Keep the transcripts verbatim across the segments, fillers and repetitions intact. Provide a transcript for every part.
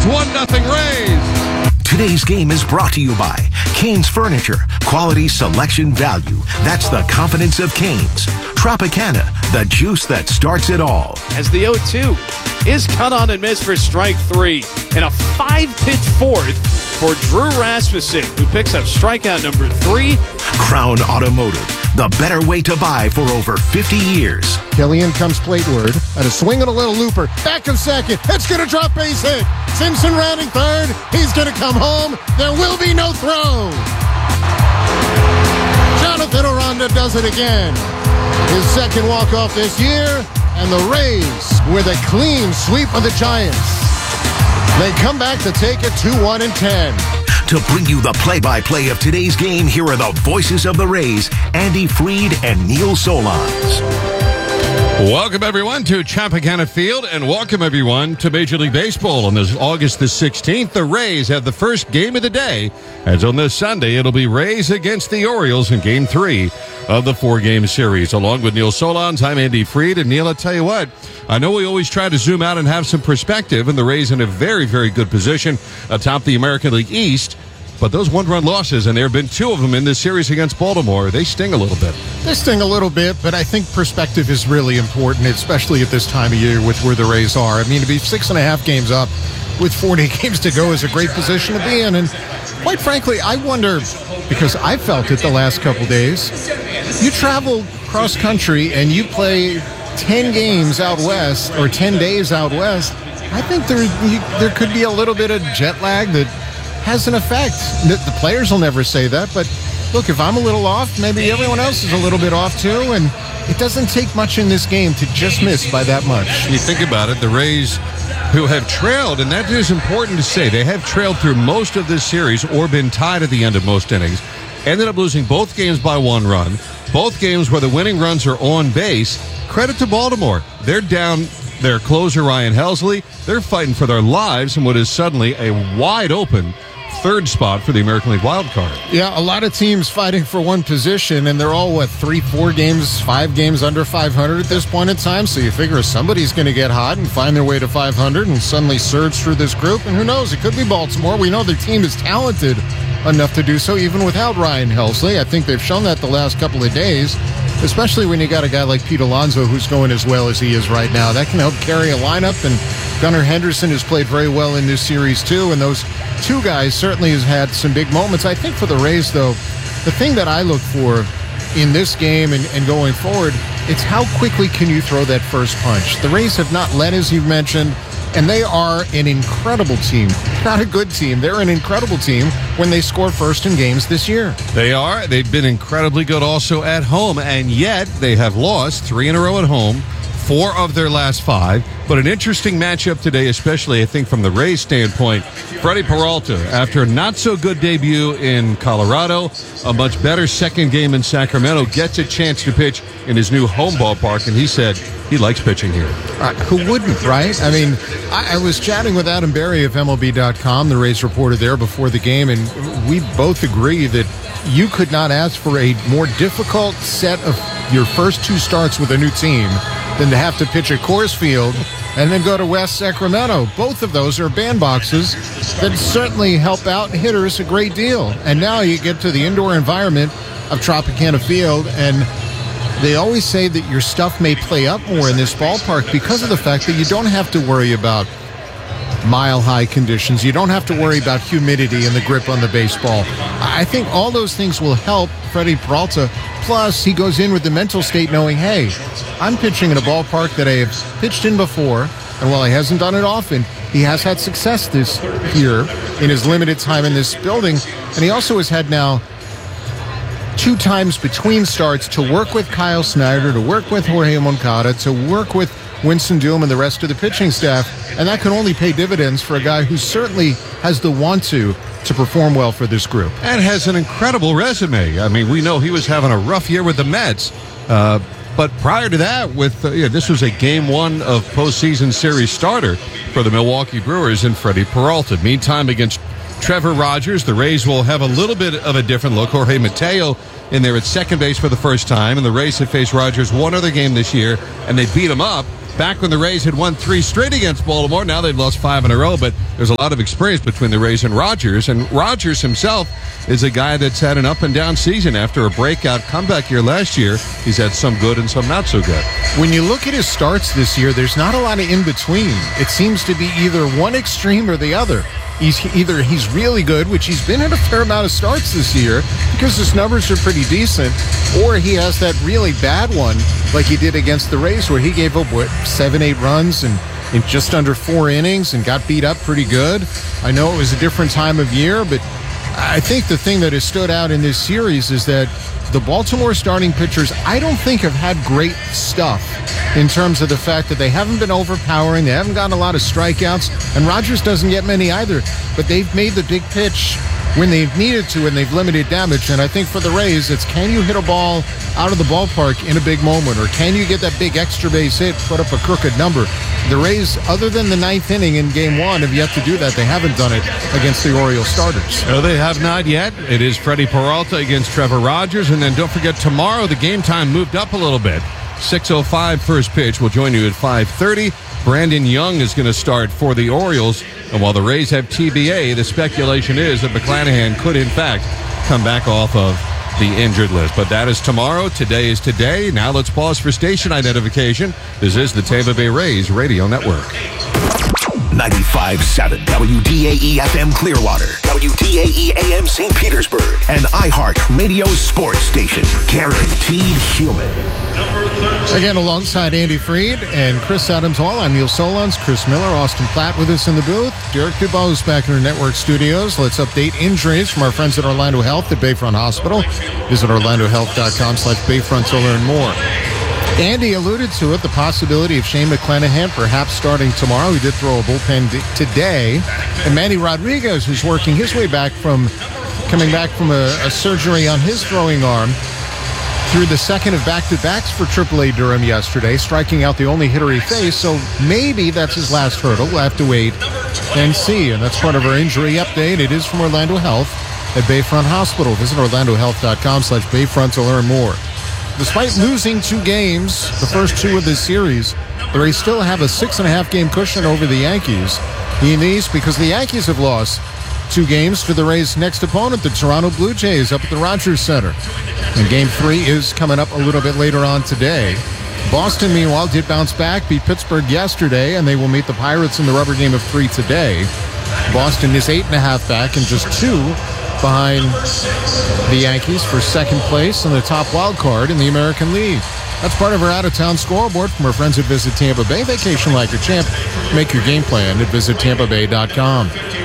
one nothing Rays. Today's game is brought to you by Canes Furniture. Quality, selection, value. That's the confidence of Canes. Tropicana, the juice that starts it all. As the oh two is cut on and missed for strike three. And a five-pitch fourth for Drew Rasmussen, who picks up strikeout number three. Crown Automotive, the better way to buy for over fifty years. Killian comes plateward, and a swing and a little looper. Back in second. It's going to drop base hit. Simpson rounding third. He's going to come home. There will be no throw. Jonathan Aranda does it again. His second walk-off this year, and the Rays with a clean sweep of the Giants. They come back to take it two one and ten. To bring you the play-by-play of today's game, here are the voices of the Rays, Andy Freed and Neil Solondz. Welcome, everyone, to Tropicana Field, and welcome, everyone, to Major League Baseball. On this August the sixteenth, the Rays have the first game of the day, as on this Sunday, it'll be Rays against the Orioles in Game three of the four-game series. Along with Neil Solondz, I'm Andy Freed, and Neil, I'll tell you what, I know we always try to zoom out and have some perspective, and the Rays in a very, very good position atop the American League East. But those one-run losses, and there have been two of them in this series against Baltimore, they sting a little bit. They sting a little bit, but I think perspective is really important, especially at this time of year with where the Rays are. I mean, to be six and a half games up with forty games to go is a great position to be in. And quite frankly, I wonder, because I felt it the last couple days, you travel cross-country and you play ten games out west or ten days out west, I think there, you, there could be a little bit of jet lag that has an effect. The players will never say that, but look, if I'm a little off, maybe everyone else is a little bit off too, and it doesn't take much in this game to just miss by that much. You think about it, the Rays, who have trailed, and that is important to say, they have trailed through most of this series or been tied at the end of most innings, ended up losing both games by one run, both games where the winning runs are on base. Credit to Baltimore. They're down their closer, Ryan Helsley. They're fighting for their lives in what is suddenly a wide open third spot for the American League wild card. Yeah, a lot of teams fighting for one position, and they're all, what, three, four games, five games under five hundred at this point in time, so you figure somebody's going to get hot and find their way to five hundred and suddenly surge through this group, and who knows, it could be Baltimore. We know their team is talented enough to do so even without Ryan Helsley. I think they've shown that the last couple of days, especially when you got a guy like Pete Alonso who's going as well as he is right now. That can help carry a lineup, and Gunnar Henderson has played very well in this series too, and those two guys certainly has had some big moments. I think for the Rays, though, the thing that I look for in this game and, and going forward, it's how quickly can you throw that first punch. The Rays have not led, as you've mentioned, and they are an incredible team. Not a good team. They're an incredible team when they score first in games this year. They are. They've been incredibly good also at home, and yet they have lost three in a row at home, four of their last five. But an interesting matchup today, especially, I think, from the Rays' standpoint. Freddie Peralta, after a not-so-good debut in Colorado, a much better second game in Sacramento, gets a chance to pitch in his new home ballpark, and he said he likes pitching here. Uh, who wouldn't, right? I mean, I, I was chatting with Adam Berry of M L B dot com, the Rays reporter there before the game, and we both agree that you could not ask for a more difficult set of your first two starts with a new team than to have to pitch at Coors Field and then go to West Sacramento. Both of those are bandboxes that certainly help out hitters a great deal. And now you get to the indoor environment of Tropicana Field, and they always say that your stuff may play up more in this ballpark because of the fact that you don't have to worry about mile-high conditions. You don't have to worry about humidity and the grip on the baseball. I think all those things will help Freddie Peralta. Plus, he goes in with the mental state knowing, hey, I'm pitching in a ballpark that I have pitched in before, and while he hasn't done it often, he has had success this year in his limited time in this building, and he also has had now two times between starts to work with Kyle Snyder, to work with Jorge Moncada, to work with Winston Doom and the rest of the pitching staff, and that can only pay dividends for a guy who certainly has the want-to to perform well for this group. And has an incredible resume. I mean, we know he was having a rough year with the Mets, uh, but prior to that, with uh, yeah, this was a game one of postseason series starter for the Milwaukee Brewers and Freddie Peralta. Meantime, against Trevor Rogers, the Rays will have a little bit of a different look. Jorge Mateo in there at second base for the first time, and the Rays have faced Rogers one other game this year, and they beat him up. back when the Rays had won three straight against Baltimore. Now they've lost five in a row, but there's a lot of experience between the Rays and Rodgers. And Rodgers himself is a guy that's had an up-and-down season after a breakout comeback year last year. He's had some good and some not so good. When you look at his starts this year, there's not a lot of in-between. It seems to be either one extreme or the other. He's either he's really good, which he's been in a fair amount of starts this year because his numbers are pretty decent, or he has that really bad one like he did against the Rays where he gave up, what, seven, eight runs and in just under four innings and got beat up pretty good. I know it was a different time of year, but I think the thing that has stood out in this series is that the Baltimore starting pitchers, I don't think, have had great stuff in terms of the fact that they haven't been overpowering, they haven't gotten a lot of strikeouts, and Rodgers doesn't get many either, but they've made the big pitch when they've needed to and they've limited damage. And I think for the Rays, it's can you hit a ball out of the ballpark in a big moment, or can you get that big extra base hit, put up a crooked number? The Rays, other than the ninth inning in game one, have yet to do that. They haven't done it against the Orioles starters. No, they have not yet. It is Freddie Peralta against Trevor Rodgers. And then don't forget, tomorrow the game time moved up a little bit. six oh five first pitch. We'll join you at five thirty. Brandon Young is going to start for the Orioles. And while the Rays have T B A, the speculation is that McClanahan could, in fact, come back off of the injured list. But that is tomorrow. Today is today. Now let's pause for station identification. This is the Tampa Bay Rays Radio Network. ninety-five point seven W D A E F M Clearwater, W D A E A M Saint Petersburg, and iHeart Radio Sports Station. Guaranteed human. Again, alongside Andy Freed and Chris Adams Hall, I'm Neil Solondz, Chris Miller, Austin Platt with us in the booth. Derek Dubose back in our network studios. Let's update injuries from our friends at Orlando Health at Bayfront Hospital. Visit orlando health dot com slash Bayfront to learn more. Andy alluded to it, the possibility of Shane McClanahan perhaps starting tomorrow. He did throw a bullpen d- today. And Manny Rodriguez, who's working his way back from, coming back from a, a surgery on his throwing arm, through the second of back-to-backs for triple A Durham yesterday, striking out the only hitter he faced. So maybe that's his last hurdle. We'll have to wait and see. And that's part of our injury update. It is from Orlando Health at Bayfront Hospital. Visit orlando health dot com slash Bayfront to learn more. Despite losing two games, the first two of this series, the Rays still have a six-and-a-half game cushion over the Yankees in the East because the Yankees have lost two games to the Rays' next opponent, the Toronto Blue Jays, up at the Rogers Center. And game three is coming up a little bit later on today. Boston, meanwhile, did bounce back, beat Pittsburgh yesterday, and they will meet the Pirates in the rubber game of three today. Boston is eight-and-a-half back and just two behind the Yankees for second place and the top wild card in the American League. That's part of our out-of-town scoreboard from our friends at Visit Tampa Bay. Vacation like a champ. Make your game plan at visit tampa bay dot com.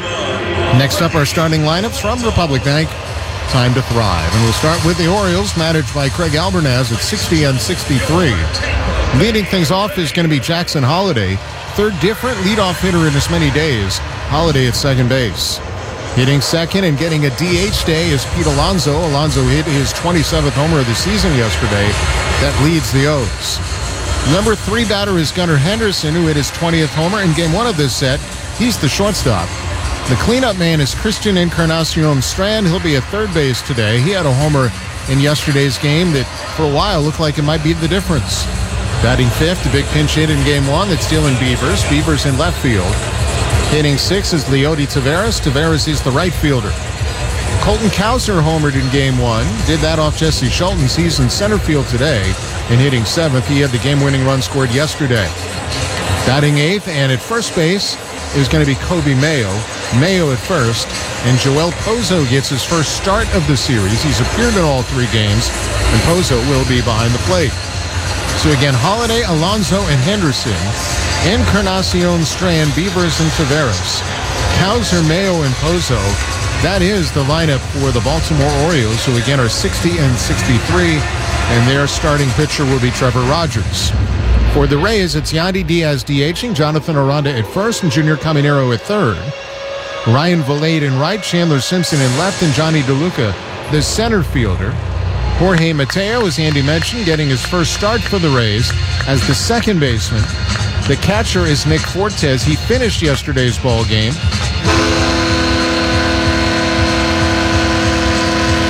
Next up, our starting lineups from Republic Bank. Time to thrive. And we'll start with the Orioles, managed by Craig Albernaz at sixty and sixty-three. Leading things off is going to be Jackson Holliday, third different leadoff hitter in as many days. Holliday at second base. Hitting second and getting a D H day is Pete Alonso. Alonso hit his twenty-seventh homer of the season yesterday. That leads the O's. Number three batter is Gunnar Henderson, who hit his twentieth homer in game one of this set. He's the shortstop. The cleanup man is Christian Encarnacion Strand. He'll be at third base today. He had a homer in yesterday's game that for a while looked like it might be the difference. Batting fifth, a big pinch hit in game one that's Dylan Beavers. Beavers in left field. Hitting six is Leody Taveras. Taveras is the right fielder. Colton Cowser homered in game one. Did that off Jesse Schultz. He's in center field today and hitting seventh. He had the game-winning run scored yesterday. Batting eighth and at first base is going to be Kobe Mayo. Mayo at first. And Joel Pozo gets his first start of the series. He's appeared in all three games, and Pozo will be behind the plate. So again, Holliday, Alonso, and Henderson. Encarnacion, Strand, Beavers, and Taveras. Cowser, Mayo, and Pozo. That is the lineup for the Baltimore Orioles, who again are sixty and sixty-three, and their starting pitcher will be Trevor Rodgers. For the Rays, it's Yandy Diaz DHing, Jonathan Aranda at first, and Junior Caminero at third. Ryan Valade in right, Chandler Simpson in left, and Johnny DeLuca, the center fielder. Jorge Mateo, as Andy mentioned, getting his first start for the Rays as the second baseman. The catcher is Nick Fortes. He finished yesterday's ball game.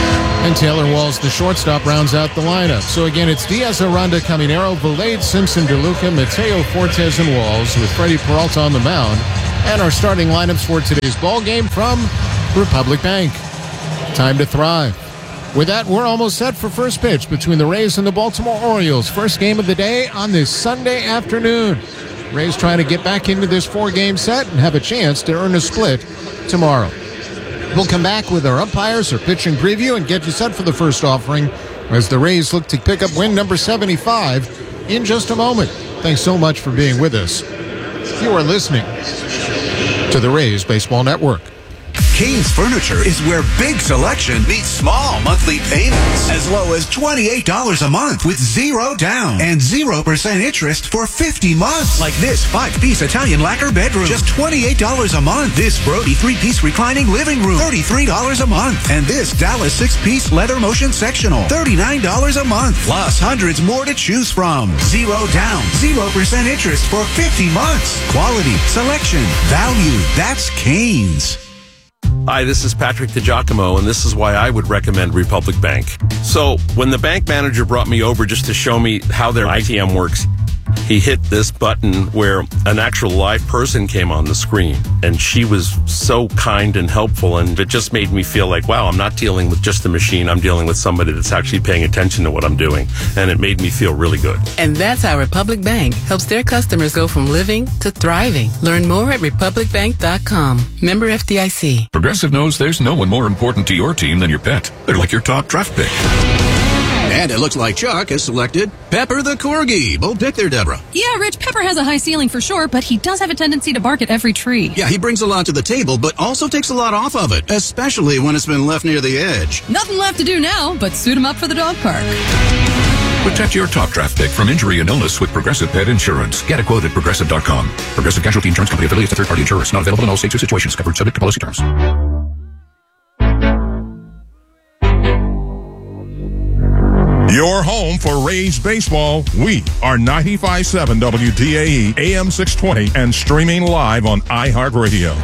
And Taylor Walls, the shortstop, rounds out the lineup. So again, it's Diaz, Aranda, Caminero, Valade, Simpson, DeLuca, Mateo, Fortes, and Walls, with Freddie Peralta on the mound. And our starting lineups for today's ball game from Republic Bank. Time to thrive. With that, we're almost set for first pitch between the Rays and the Baltimore Orioles. First game of the day on this Sunday afternoon. Rays trying to get back into this four-game set and have a chance to earn a split tomorrow. We'll come back with our umpires, our pitching preview, and get you set for the first offering as the Rays look to pick up win number seventy-five in just a moment. Thanks so much for being with us. You are listening to the Rays Baseball Network. Kane's Furniture is where big selection meets small monthly payments. As low as twenty-eight dollars a month with zero down and zero percent interest for fifty months. Like this five-piece Italian lacquer bedroom, just twenty-eight dollars a month. This Brody three-piece reclining living room, thirty-three dollars a month. And this Dallas six-piece leather motion sectional, thirty-nine dollars a month. Plus hundreds more to choose from. Zero down, zero percent interest for fifty months. Quality, selection, value. That's Kane's. Hi, this is Patrick DiGiacomo, and this is why I would recommend Republic Bank. So, when the bank manager brought me over just to show me how their I T M works, he hit this button where an actual live person came on the screen, and she was so kind and helpful, and it just made me feel like, wow, I'm not dealing with just a machine, I'm dealing with somebody that's actually paying attention to what I'm doing, and it made me feel really good. And that's how Republic Bank helps their customers go from living to thriving. Learn more at republic bank dot com. Member F D I C. Progressive knows there's no one more important to your team than your pet. They're like your top draft pick. And it looks like Chuck has selected Pepper the Corgi. Bold pick there, Deborah. Yeah, Rich, Pepper has a high ceiling for sure, but he does have a tendency to bark at every tree. Yeah, he brings a lot to the table, but also takes a lot off of it, especially when it's been left near the edge. Nothing left to do now but suit him up for the dog park. Protect your top draft pick from injury and illness with Progressive Pet Insurance. Get a quote at progressive dot com. Progressive Casualty Insurance Company affiliates and third-party insurers. Not available in all states or situations. Covered subject to policy terms. Your home for Rays baseball. We are ninety-five point seven W D A E, A M six twenty, and streaming live on iHeartRadio.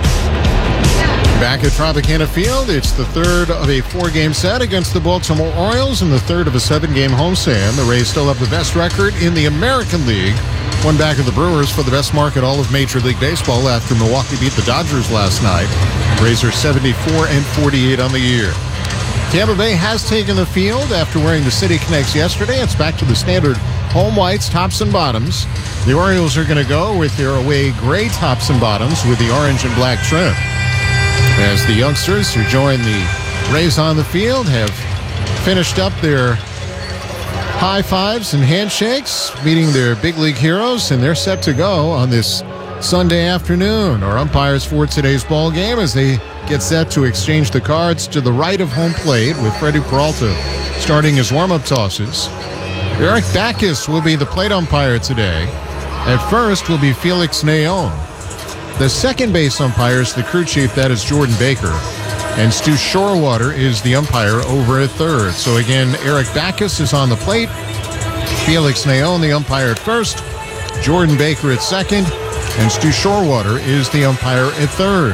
Back at Tropicana Field, it's the third of a four-game set against the Baltimore Orioles and the third of a seven-game homestand. The Rays still have the best record in the American League. One back of the Brewers for the best mark in all of Major League Baseball after Milwaukee beat the Dodgers last night. Rays are seventy-four and forty-eight on the year. Tampa Bay has taken the field after wearing the City Connects yesterday. It's back to the standard home whites, tops and bottoms. The Orioles are going to go with their away gray tops and bottoms with the orange and black trim. As the youngsters who join the Rays on the field have finished up their high fives and handshakes, meeting their big league heroes, and they're set to go on this Sunday afternoon. Our umpires for today's ball game as they get set to exchange the cards to the right of home plate with Freddie Peralta starting his warm-up tosses. Eric Backus will be the plate umpire today. At first will be Felix Naon. The second base umpire is the crew chief, that is Jordan Baker. And Stu Shorewater is the umpire over at third. So again, Eric Backus is on the plate. Felix Naon, the umpire at first. Jordan Baker at second. And Stu Shorewater is the umpire at third.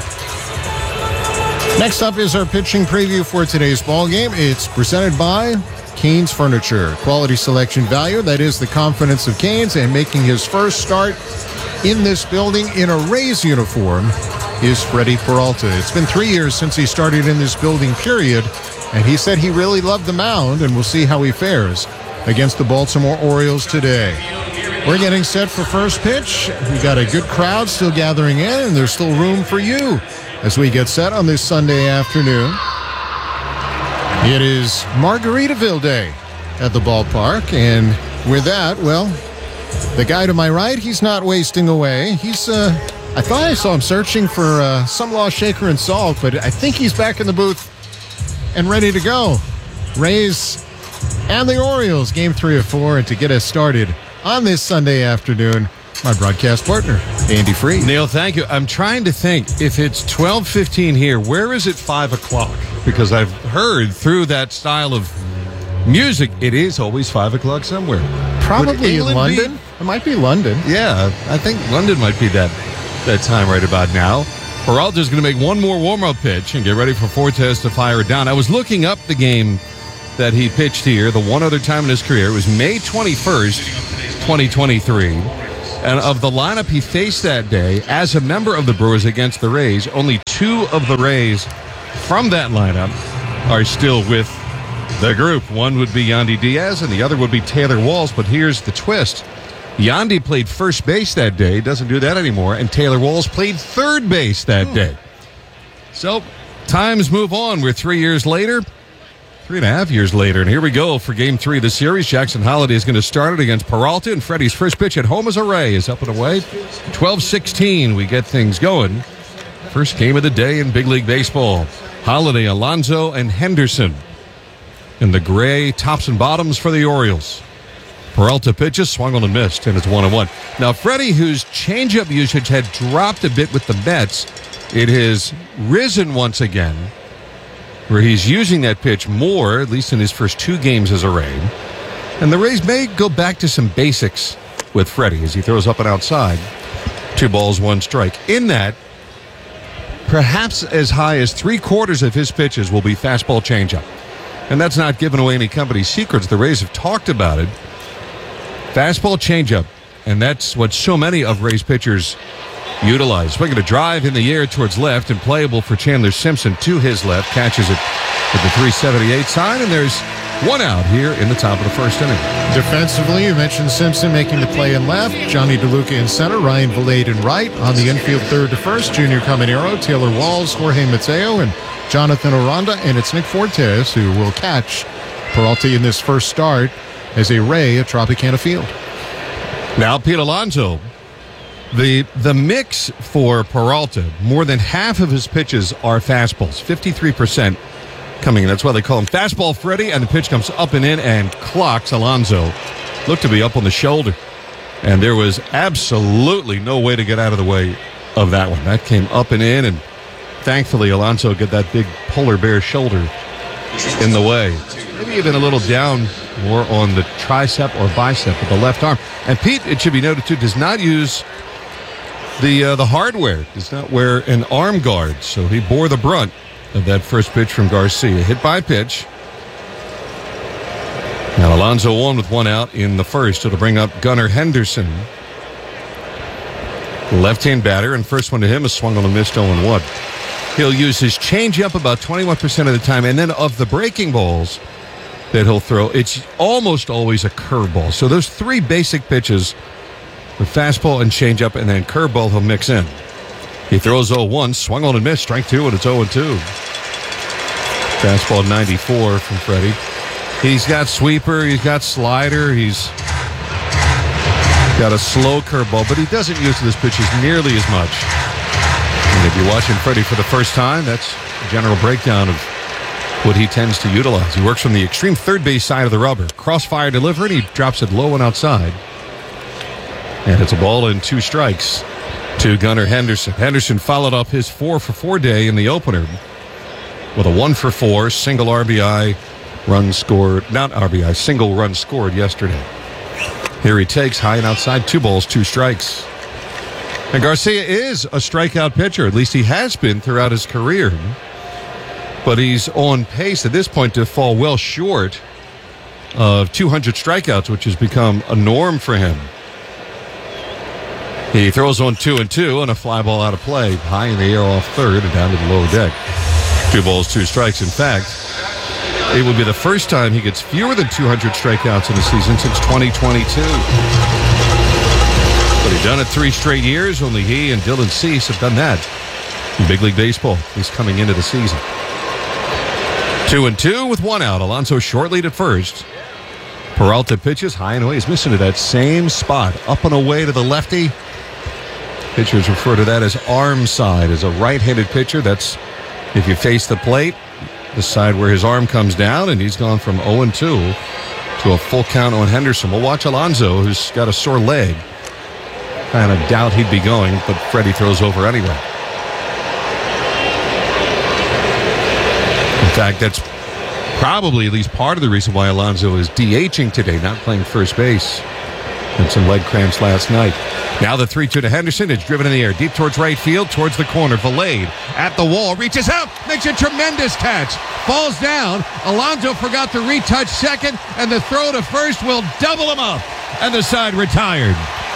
Next up is our pitching preview for today's ball game. It's presented by Kane's Furniture. Quality selection value, that is the confidence of Kane's, and making his first start in this building in a Rays uniform is Freddie Peralta. It's been three years since he started in this building, period, and he said he really loved the mound, and we'll see how he fares against the Baltimore Orioles today. We're getting set for first pitch. We've got a good crowd still gathering in, and there's still room for you as we get set on this Sunday afternoon. It is Margaritaville Day at the ballpark, and with that, well, the guy to my right, he's not wasting away. He's, uh, I thought I saw him searching for uh, some lost shaker and salt, but I think he's back in the booth and ready to go. Rays and the Orioles, game three of four, and to get us started on this Sunday afternoon, my broadcast partner, Andy Free. Neil, thank you. I'm trying to think, if it's twelve fifteen here, where is it five o'clock? Because I've heard through that style of music, it is always five o'clock somewhere. Probably in London. Be? It might be London. Yeah, I think London might be that, that time right about now. Peralta's going to make one more warm-up pitch and get ready for Fortes to fire it down. I was looking up the game that he pitched here, the one other time in his career. It was May twenty-first, twenty twenty-three. And of the lineup he faced that day, as a member of the Brewers against the Rays, only two of the Rays from that lineup are still with the group. One would be Yandy Diaz, and the other would be Taylor Walls. But here's the twist. Yandy played first base that day, doesn't do that anymore, and Taylor Walls played third base that day. So, times move on. We're three years later, three and a half years later, and here we go for Game three of the series. Jackson Holliday is going to start it against Peralta, and Freddie's first pitch at home as a Ray is up and away. twelve sixteen, we get things going. First game of the day in Big League Baseball. Holliday, Alonso, and Henderson in the gray tops and bottoms for the Orioles. Peralta pitches, swung on and missed, and it's one and one. Now, Freddie, whose changeup usage had dropped a bit with the Mets, it has risen once again, where he's using that pitch more, at least in his first two games as a Ray. And the Rays may go back to some basics with Freddie as he throws up and outside. Two balls, one strike. In that, perhaps as high as three quarters of his pitches will be fastball changeup. And that's not giving away any company secrets. The Rays have talked about it. Fastball changeup, and that's what so many of Rays pitchers utilize. Swinging a drive in the air towards left and playable for Chandler Simpson to his left. Catches it with the three seventy-eight sign, and there's one out here in the top of the first inning. Defensively, you mentioned Simpson making the play in left, Johnny DeLuca in center, Ryan Valade in right. On the infield, third to first, Junior Caminero, Taylor Walls, Jorge Mateo, and Jonathan Aranda. And it's Nick Fortes who will catch Peralta in this first start as a Ray at Tropicana Field. Now, Pete Alonso. The the mix for Peralta, more than half of his pitches are fastballs, fifty-three percent coming in. That's why they call him Fastball Freddy, and the pitch comes up and in and clocks Alonso. Looked to be up on the shoulder, and there was absolutely no way to get out of the way of that one. That came up and in, and thankfully Alonso got that big polar bear shoulder in the way. Maybe even a little down more on the tricep or bicep of the left arm. And Pete, it should be noted too, does not use the uh, the hardware, does not wear an arm guard, so he bore the brunt of that first pitch from Garcia. Hit by pitch. Now Alonso won with one out in the first. It'll bring up Gunnar Henderson, left-hand batter, and first one to him is swung on a missed oh and one. He'll use his changeup about twenty-one percent of the time, and then of the breaking balls that he'll throw, it's almost always a curveball. So those three basic pitches, the fastball and changeup, and then curveball he'll mix in. He throws oh one, swung on and missed, strike two, and it's oh and two. Fastball ninety-four from Freddie. He's got sweeper, he's got slider, he's got a slow curveball, but he doesn't use this pitches nearly as much. And if you're watching Freddie for the first time, that's a general breakdown of what he tends to utilize. He works from the extreme third base side of the rubber. Crossfire delivery, he drops it low and outside. And it's a ball and two strikes to Gunnar Henderson. Henderson followed up his four for four day in the opener with a one for four single R B I run scored, not R B I, single run scored yesterday. Here he takes high and outside, two balls, two strikes. And Garcia is a strikeout pitcher, at least he has been throughout his career. But he's on pace at this point to fall well short of two hundred strikeouts, which has become a norm for him. He throws on two and two and a fly ball out of play, high in the air off third and down to the lower deck. Two balls, two strikes. In fact, it would be the first time he gets fewer than two hundred strikeouts in a season since twenty twenty-two. But he's done it three straight years. Only he and Dylan Cease have done that in Big League Baseball. He's coming into the season. Two and two with one out. Alonso short lead at first. Peralta pitches high and away. He's missing to that same spot. Up and away to the lefty. Pitchers refer to that as arm side. As a right-handed pitcher, that's if you face the plate, the side where his arm comes down, and he's gone from oh and two to a full count on Henderson. We'll watch Alonso, who's got a sore leg. Kind of doubt he'd be going, but Freddie throws over anyway. In fact, that's probably at least part of the reason why Alonso is DHing today, not playing first base. and some leg cramps last night. Now the three two to Henderson. It's driven in the air, deep towards right field, towards the corner. Valade at the wall, reaches out, makes a tremendous catch, falls down. Alonso forgot to retouch second, and the throw to first will double him up, and the side retired.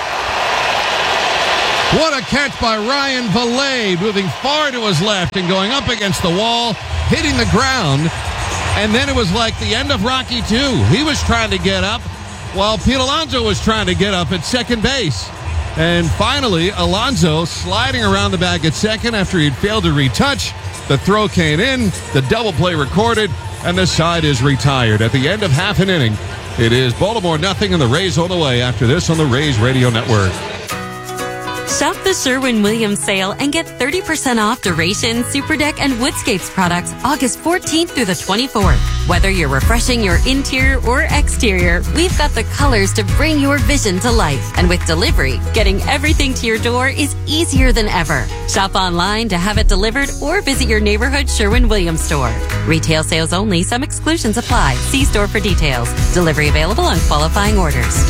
What a catch by Ryan Valade, moving far to his left and going up against the wall, hitting the ground. And then it was like the end of Rocky two. He was trying to get up while Pete Alonso was trying to get up at second base. And finally, Alonso sliding around the bag at second after he'd failed to retouch. The throw came in, the double play recorded, and the side is retired. At the end of half an inning, it is Baltimore nothing and the Rays on the way after this on the Rays Radio Network. Shop the Sherwin-Williams sale and get thirty percent off Duration, Superdeck, and Woodscapes products August fourteenth through the twenty-fourth. Whether you're refreshing your interior or exterior, we've got the colors to bring your vision to life. And with delivery, getting everything to your door is easier than ever. Shop online to have it delivered or visit your neighborhood Sherwin-Williams store. Retail sales only. Some exclusions apply. See store for details. Delivery available on qualifying orders.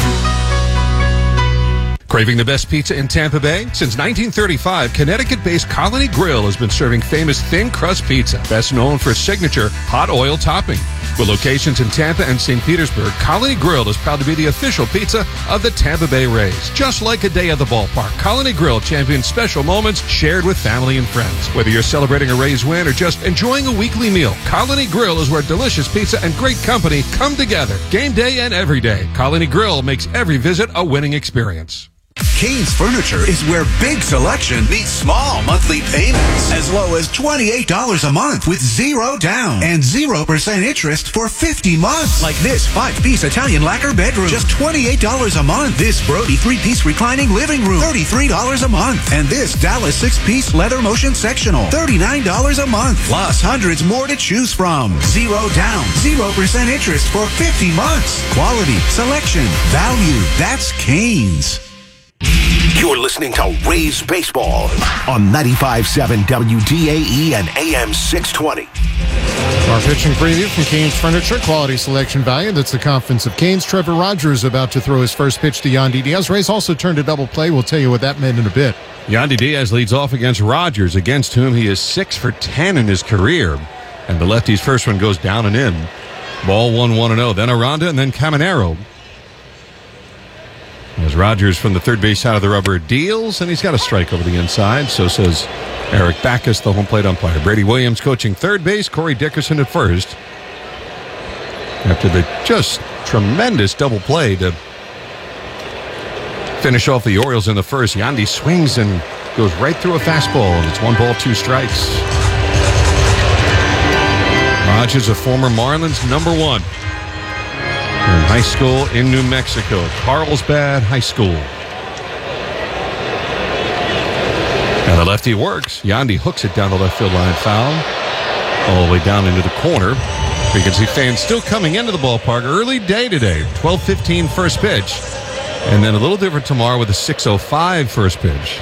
Craving the best pizza in Tampa Bay? Since nineteen thirty-five, Connecticut-based Colony Grill has been serving famous thin crust pizza, best known for its signature hot oil topping. With locations in Tampa and Saint Petersburg, Colony Grill is proud to be the official pizza of the Tampa Bay Rays. Just like a day at the ballpark, Colony Grill champions special moments shared with family and friends. Whether you're celebrating a Rays win or just enjoying a weekly meal, Colony Grill is where delicious pizza and great company come together. Game day and every day, Colony Grill makes every visit a winning experience. Kane's Furniture is where big selection meets small monthly payments. As low as twenty-eight dollars a month with zero down and zero percent interest for fifty months. Like this five-piece Italian lacquer bedroom, just twenty-eight dollars a month. This Brody three-piece reclining living room, thirty-three dollars a month. And this Dallas six-piece leather motion sectional, thirty-nine dollars a month. Plus hundreds more to choose from. Zero down, zero percent interest for fifty months. Quality, selection, value. That's Kane's. You're listening to Rays Baseball on ninety-five point seven W D A E and A M six twenty. Our pitching preview from Kane's Furniture, quality selection value. That's the confidence of Kane's. Trevor Rogers about to throw his first pitch to Yandy Diaz. Rays also turned a double play. We'll tell you what that meant in a bit. Yandy Diaz leads off against Rogers, against whom he is six for ten in his career. And the lefty's first one goes down and in. Ball one, one and oh. Then Aranda and then Caminero. As Rogers from the third base side of the rubber deals, and he's got a strike over the inside. So says Eric Backus, the home plate umpire. Brady Williams coaching third base, Corey Dickerson at first. After the just tremendous double play to finish off the Orioles in the first, Yandy swings and goes right through a fastball, and it's one ball, two strikes. Rogers, a former Marlins number one. From high school in New Mexico, Carlsbad High School. And the lefty works. Yandy hooks it down the left field line, foul. All the way down into the corner. You can see fans still coming into the ballpark. Early day today, twelve fifteen first pitch. And then a little different tomorrow with a six oh five first pitch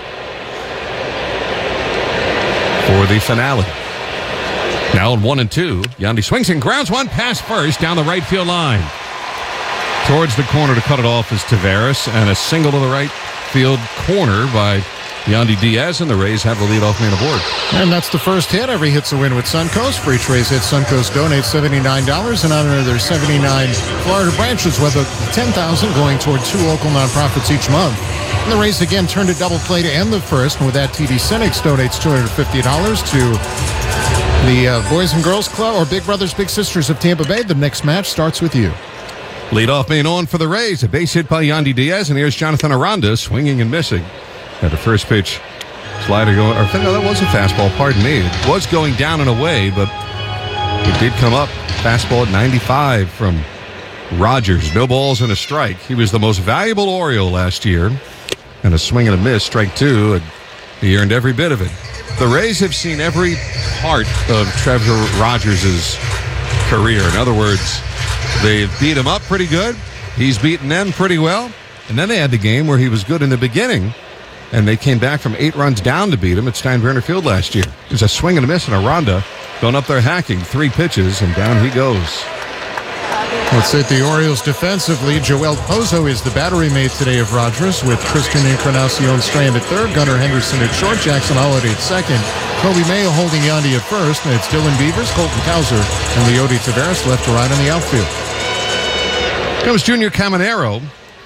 for the finale. Now in one and two, Yandy swings and grounds one past first down the right field line. Towards the corner to cut it off is Taveras, and a single to the right field corner by Yandy Diaz, and the Rays have the leadoff man aboard. And that's the first hit. Every hit's a win with Suncoast. For each Rays hit, Suncoast donates seventy-nine dollars, and honor their seventy-nine Florida branches, with ten thousand dollars going toward two local nonprofits each month. And the Rays again turned a double play to end the first, and with that, T D Cynics donates two hundred fifty dollars to the uh, Boys and Girls Club, or Big Brothers Big Sisters of Tampa Bay. The next match starts with you. Leadoff man on for the Rays. A base hit by Yandy Diaz, and here's Jonathan Aranda swinging and missing. At the first pitch, slider going, or no, that was a fastball, pardon me. It was going down and away, but it did come up. Fastball at ninety-five from Rogers. No balls and a strike. He was the most valuable Oriole last year. And a swing and a miss, strike two, and he earned every bit of it. The Rays have seen every part of Trevor Rogers' career. In other words, they've beat him up pretty good. He's beaten them pretty well. And then they had the game where he was good in the beginning, and they came back from eight runs down to beat him at Steinbrenner Field last year. There's a swing and a miss, and Aranda going up there hacking three pitches, and down he goes. Let's say the Orioles defensively. Joel Pozo is the battery mate today of Rogers, with Christian Encarnacion Strand at third, Gunnar Henderson at short, Jackson Holiday at second, Kobe Mayo holding Yandy at first, and it's Dylan Beavers, Colton Cowser, and Leody Taveras left to right in the outfield. Comes Junior Caminero.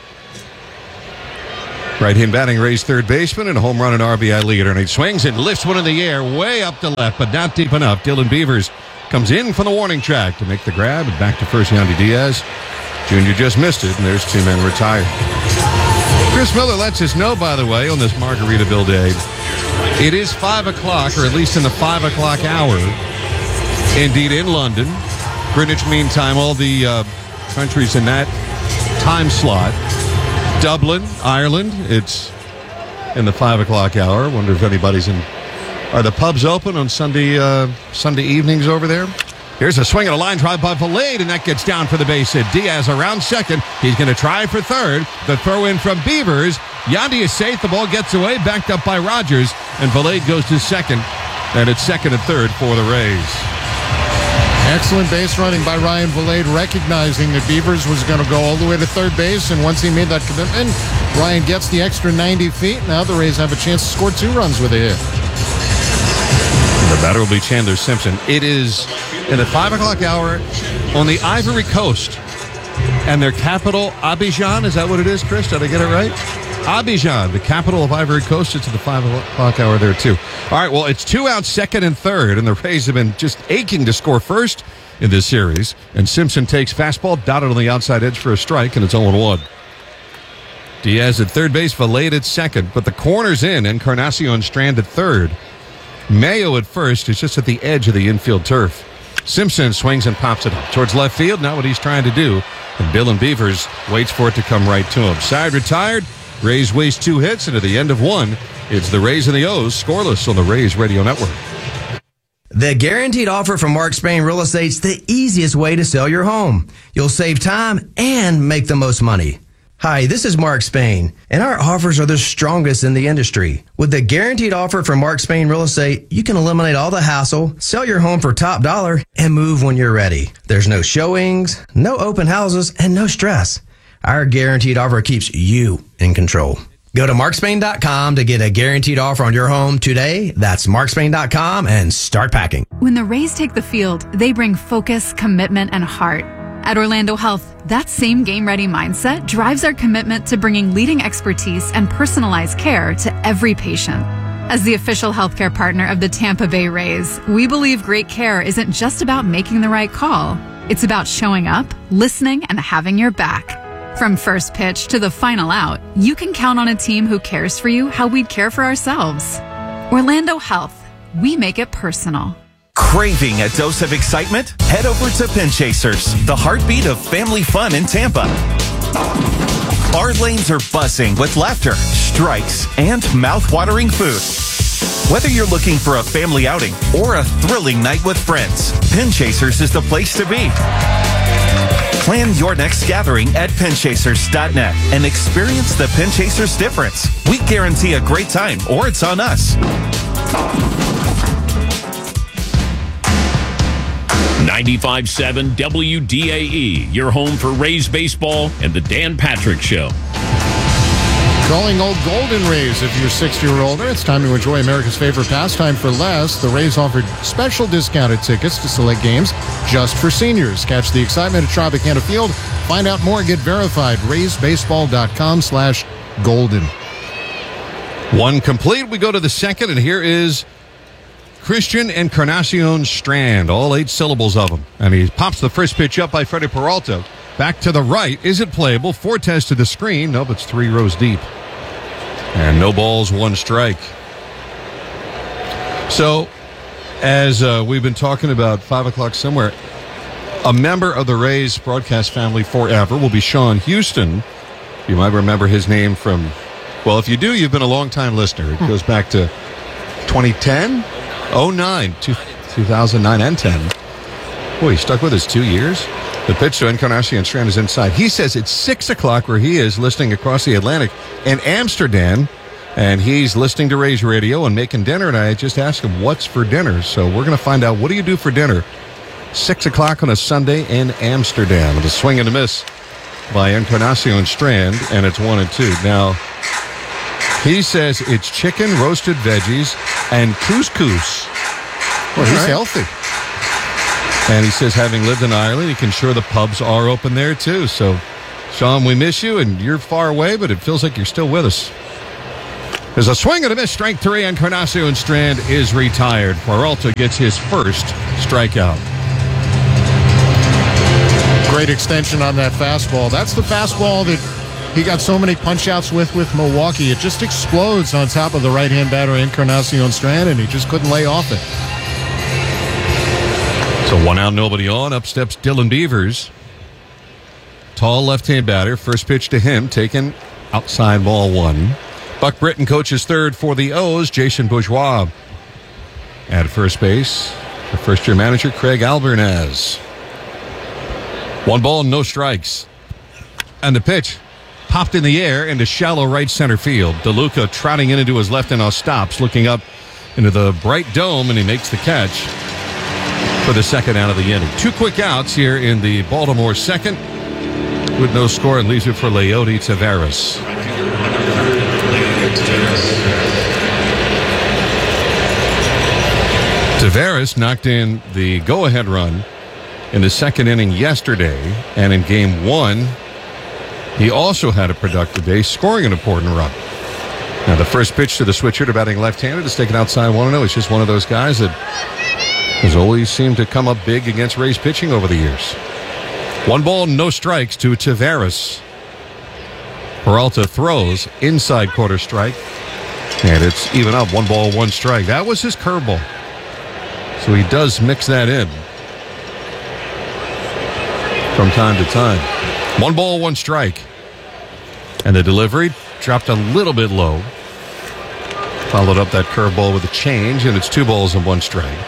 Right-hand batting, Rays third baseman, and a home run and R B I leader. And he swings and lifts one in the air way up to left, but not deep enough. Dylan Beavers comes in from the warning track to make the grab, and back to first, Yandy Diaz. Junior just missed it, and there's two men retired. Chris Miller lets us know, by the way, on this Margaritaville day, it is five o'clock, or at least in the five o'clock hour, indeed in London. Greenwich Mean Time, all the uh, countries in that time slot. Dublin, Ireland, it's in the five o'clock hour. Wonder if anybody's in. Are the pubs open on Sunday uh, Sunday evenings over there? Here's a swing and a line drive by Valade, and that gets down for the base hit. Diaz around second. He's going to try for third. The throw in from Beavers. Yandy is safe. The ball gets away, backed up by Rogers, and Valade goes to second. And it's second and third for the Rays. Excellent base running by Ryan Valade, recognizing that Beavers was going to go all the way to third base, and once he made that commitment, Ryan gets the extra ninety feet. Now the Rays have a chance to score two runs with a hit. The batter will be Chandler Simpson. It is in the five o'clock hour on the Ivory Coast, and their capital, Abidjan. Is that what it is, Chris? Did I get it right? Abidjan, the capital of Ivory Coast. It's at the five o'clock hour there, too. All right, well, it's two out, second and third, and the Rays have been just aching to score first in this series. And Simpson takes fastball, dotted on the outside edge for a strike, and it's oh one. Diaz at third base, Valade at second, but the corner's in, Encarnacion Strand at third. Mayo at first is just at the edge of the infield turf. Simpson swings and pops it up towards left field, not what he's trying to do. And Dylan Beavers waits for it to come right to him. Side retired. Rays waste two hits, and at the end of one, it's the Rays and the O's scoreless on the Rays Radio Network. The Guaranteed Offer from Mark Spain Real Estate's the easiest way to sell your home. You'll save time and make the most money. Hi, this is Mark Spain, and our offers are the strongest in the industry. With the Guaranteed Offer from Mark Spain Real Estate, you can eliminate all the hassle, sell your home for top dollar, and move when you're ready. There's no showings, no open houses, and no stress. Our Guaranteed Offer keeps you in control. Go to mark spain dot com to get a guaranteed offer on your home today. That's mark spain dot com and start packing. When the Rays take the field, they bring focus, commitment, and heart. At Orlando Health, that same game-ready mindset drives our commitment to bringing leading expertise and personalized care to every patient. As the official healthcare partner of the Tampa Bay Rays, we believe great care isn't just about making the right call. It's about showing up, listening, and having your back. From first pitch to the final out, you can count on a team who cares for you how we'd care for ourselves. Orlando Health, we make it personal. Craving a dose of excitement? Head over to Pin Chasers, the heartbeat of family fun in Tampa. Our lanes are buzzing with laughter, strikes, and mouth-watering food. Whether you're looking for a family outing or a thrilling night with friends, Pin Chasers is the place to be. Plan your next gathering at pin chasers dot net and experience the Pin Chasers difference. We guarantee a great time, or it's on us. ninety-five point seven W D A E, your home for Rays baseball and the Dan Patrick Show. Calling old Golden Rays if you're sixty or older. It's time to enjoy America's favorite pastime for less. The Rays offered special discounted tickets to select games just for seniors. Catch the excitement at Tropicana Field. Find out more. Get verified. rays baseball dot com slash golden. One complete. We go to the second, and here is Christian Encarnacion Strand. All eight syllables of him. And he pops the first pitch up by Freddie Peralta. Back to the right. Is it playable? Fortes to the screen. Nope, it's three rows deep. And no balls, one strike. So, as uh, we've been talking about five o'clock somewhere, a member of the Rays broadcast family forever will be Sean Houston. You might remember his name from, well, if you do, you've been a long-time listener. It goes back to twenty ten, oh nine, two thousand nine, and ten. Boy, he stuck with us two years. The pitch to Encarnacion Strand is inside. He says it's six o'clock where he is listening across the Atlantic in Amsterdam, and he's listening to Rays Radio and making dinner, and I just asked him, what's for dinner? So we're going to find out, what do you do for dinner? six o'clock on a Sunday in Amsterdam. And a swing and a miss by Encarnacion Strand, and it's one and two. Now, he says it's chicken, roasted veggies, and couscous. Well, he's right. healthy. And he says, having lived in Ireland, he can sure the pubs are open there, too. So, Sean, we miss you, and you're far away, but it feels like you're still with us. There's a swing and a miss. Strike three. Encarnacion Strand is retired. Peralta gets his first strikeout. Great extension on that fastball. That's the fastball that he got so many punch-outs with with Milwaukee. It just explodes on top of the right-hand batter, Encarnacion Strand, and he just couldn't lay off it. So one out, nobody on. Up steps Dylan Beavers. Tall left-hand batter. First pitch to him, taken outside ball one. Buck Britton coaches third for the O's. Jason Bourgeois at first base. The first-year manager, Craig Albernaz. One ball, no strikes. And the pitch popped in the air into shallow right center field. DeLuca trotting in into his left and now stops, looking up into the bright dome, and he makes the catch for the second out of the inning. Two quick outs here in the Baltimore second with no score, and leaves it for Leody Taveras. Taveras knocked in the go-ahead run in the second inning yesterday, and in game one, he also had a productive day, scoring an important run. Now, the first pitch to the switch hitter batting left-handed is taken outside one and oh. He's just one of those guys that has always seemed to come up big against Rays pitching over the years. One ball, no strikes to Taveras. Peralta throws inside quarter strike, and it's even up. One ball, one strike. That was his curveball. So he does mix that in from time to time. One ball, one strike. And the delivery dropped a little bit low. Followed up that curveball with a change, and it's two balls and one strike.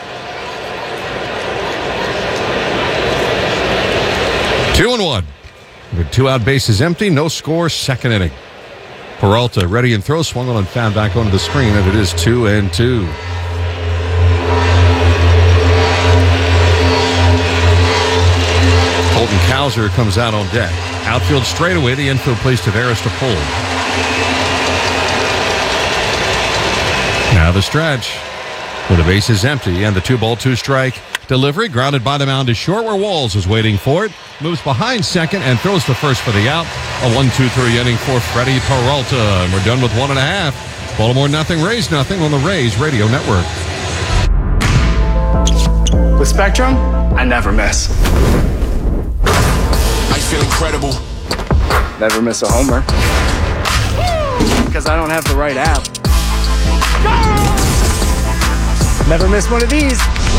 Two and one. With two out, bases empty, no score, second inning. Peralta ready and throw, swung on and found back onto the screen, and it is two and two. Colton Cowser comes out on deck. Outfield straightaway, the infield plays Taveras to pull. Now the stretch. With the bases empty and the two ball, two strike delivery. Grounded by the mound to short where Walls is waiting for it. Moves behind second and throws the first for the out. A one two three inning for Freddie Peralta. And we're done with one and a half. Baltimore nothing, Rays nothing on the Rays Radio Network. With Spectrum, I never miss. I feel incredible. Never miss a homer. Because I don't have the right app. Never miss one of these.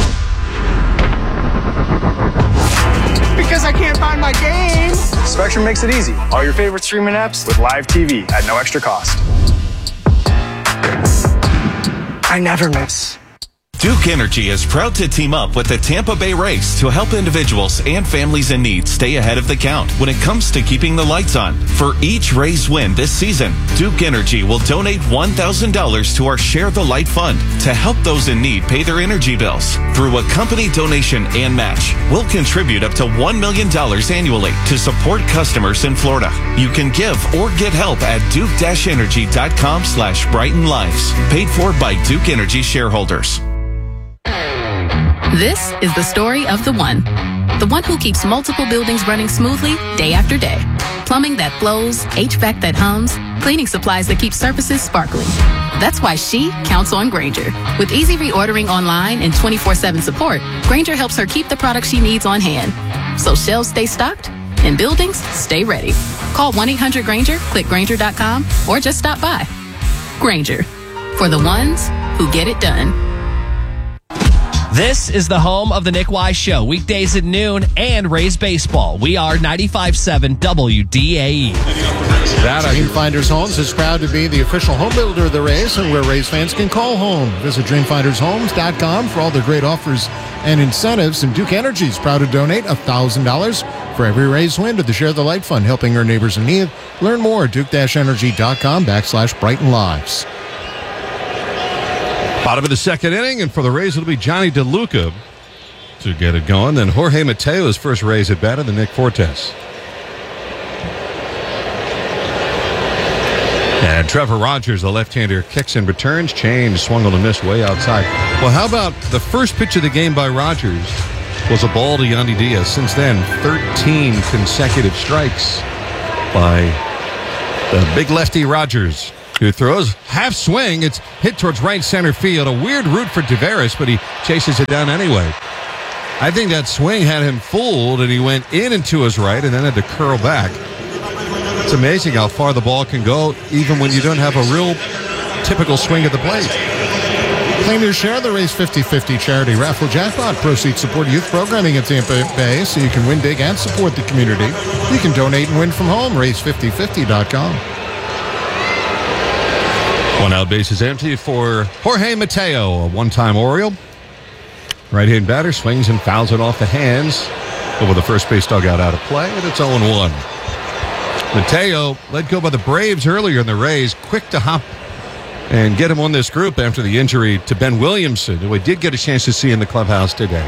Because I can't find my game. Spectrum makes it easy. All your favorite streaming apps with live T V at no extra cost. I never miss. Duke Energy is proud to team up with the Tampa Bay Rays to help individuals and families in need stay ahead of the count when it comes to keeping the lights on. For each Rays win this season, Duke Energy will donate one thousand dollars to our Share the Light Fund to help those in need pay their energy bills. Through a company donation and match, we'll contribute up to one million dollars annually to support customers in Florida. You can give or get help at duke-energy.com slash Brighton Lives. Paid for by Duke Energy shareholders. This is the story of the one. The one who keeps multiple buildings running smoothly day after day. Plumbing that flows, H V A C that hums, cleaning supplies that keep surfaces sparkling. That's why she counts on Grainger. With easy reordering online and twenty-four seven support, Grainger helps her keep the products she needs on hand. So shelves stay stocked and buildings stay ready. Call one eight hundred Grainger, click Grainger dot com, or just stop by. Grainger, for the ones who get it done. This is the home of the Nick Wise Show, weekdays at noon and Rays Baseball. We are ninety-five point seven W D A E. That Dreamfinders Homes is proud to be the official home builder of the Rays, and where Rays fans can call home. Visit dream finders homes dot com for all the great offers and incentives. And Duke Energy is proud to donate one thousand dollars for every Rays win to the Share the Light Fund, helping our neighbors in need. Learn more at duke-energy dot com backslash Brighton Lives. Bottom of the second inning, and for the Rays, it'll be Johnny DeLuca to get it going. Then Jorge Mateo's first Rays at bat of the Nick Fortes. And Trevor Rogers, the left-hander, kicks and returns. Change, swung on a miss way outside. Well, how about the first pitch of the game by Rogers was a ball to Yandy Diaz. Since then, thirteen consecutive strikes by the big lefty Rogers, who throws half swing. It's hit towards right center field. A weird route for Taveras, but he chases it down anyway. I think that swing had him fooled, and he went in and to his right and then had to curl back. It's amazing how far the ball can go, even when you don't have a real typical swing at the plate. Claim your share of the Rays fifty-fifty charity raffle jackpot. Proceeds support youth programming at Tampa Bay so you can win big and support the community. You can donate and win from home. Rays fifty fifty dot com. One out, base is empty for Jorge Mateo, a one-time Oriole. Right-hand batter swings and fouls it off the hands over the first base dugout out of play, and it's oh one. Mateo let go by the Braves earlier in the Rays, quick to hop and get him on this group after the injury to Ben Williamson, who we did get a chance to see in the clubhouse today.